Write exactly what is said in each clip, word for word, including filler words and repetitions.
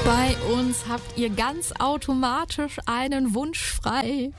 Bei uns habt ihr ganz automatisch einen Wunsch frei.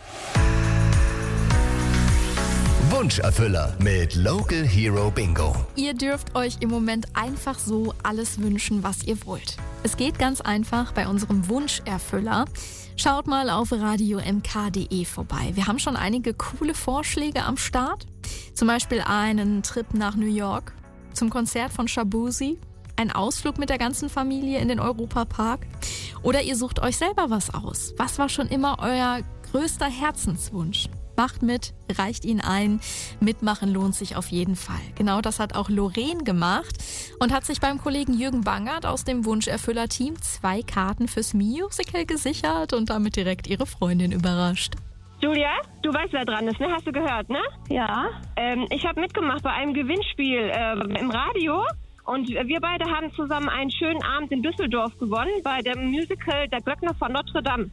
Wunscherfüller mit Local Hero Bingo. Ihr dürft euch im Moment einfach so alles wünschen, was ihr wollt. Es geht ganz einfach bei unserem Wunscherfüller. Schaut mal auf radio m k punkt d e vorbei. Wir haben schon einige coole Vorschläge am Start. Zum Beispiel einen Trip nach New York zum Konzert von Shaboozey. Ein Ausflug mit der ganzen Familie in den Europapark. Oder ihr sucht euch selber was aus. Was war schon immer euer größter Herzenswunsch? Macht mit, reicht ihn ein. Mitmachen lohnt sich auf jeden Fall. Genau das hat auch Lorraine gemacht und hat sich beim Kollegen Jürgen Bangert aus dem Wunscherfüller-Team zwei Karten fürs Musical gesichert und damit direkt ihre Freundin überrascht. Julia, du weißt, wer dran ist, ne? Hast du gehört, ne? Ja. Ähm, ich habe mitgemacht bei einem Gewinnspiel ähm, im Radio. Und wir beide haben zusammen einen schönen Abend in Düsseldorf gewonnen bei dem Musical Der Glöckner von Notre Dame.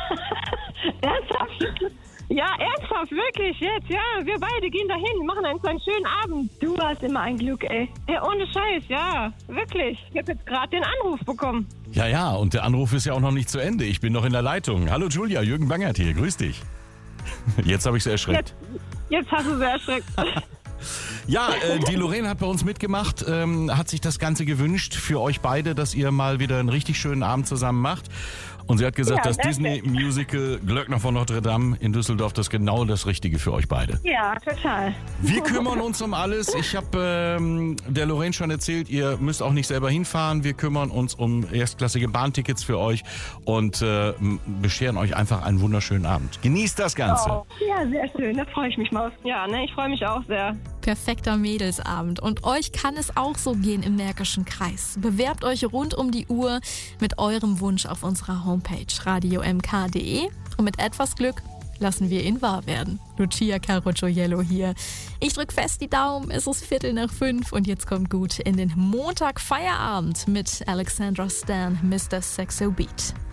Ernsthaft? Ja, ernsthaft, wirklich, jetzt, ja. Wir beide gehen dahin, machen einen, so einen schönen Abend. Du hast immer ein Glück, ey. Ja, ohne Scheiß, ja, wirklich. Ich habe jetzt gerade den Anruf bekommen. Ja, ja, und der Anruf ist ja auch noch nicht zu Ende. Ich bin noch in der Leitung. Hallo Julia, Jürgen Bangert hier, grüß dich. Jetzt habe ich sie erschreckt. Jetzt, jetzt hast du sie erschreckt. Ja, äh, die Lorraine hat bei uns mitgemacht, ähm, hat sich das Ganze gewünscht für euch beide, dass ihr mal wieder einen richtig schönen Abend zusammen macht. Und sie hat gesagt, Ja, das das Disney-Musical Glöckner von Notre Dame in Düsseldorf, das ist genau das Richtige für euch beide. Ja, total. Wir kümmern uns um alles. Ich habe ähm, der Lorraine schon erzählt, ihr müsst auch nicht selber hinfahren. Wir kümmern uns um erstklassige Bahntickets für euch und äh, bescheren euch einfach einen wunderschönen Abend. Genießt das Ganze. Oh, ja, sehr schön, da freue ich mich mal. Ja, ne, ich freue mich auch sehr. Perfekter Mädelsabend. Und euch kann es auch so gehen im Märkischen Kreis. Bewerbt euch rund um die Uhr mit eurem Wunsch auf unserer Homepage radio m k punkt d e und mit etwas Glück lassen wir ihn wahr werden. Lucia Carocciello hier. Ich drück fest die Daumen, es ist Viertel nach fünf und jetzt kommt gut in den Montag Feierabend mit Alexandra Stan, Mister Sexo Beat.